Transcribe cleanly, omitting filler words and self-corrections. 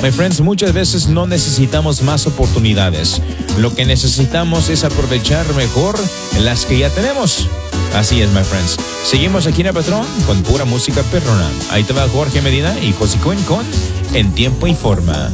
My friends, muchas veces no necesitamos más oportunidades. Lo que necesitamos es aprovechar mejor las que ya tenemos. Así es, my friends. Seguimos aquí en el patrón con pura música perrona. Ahí te va Jorge Medina y José Cuen con En Tiempo y Forma.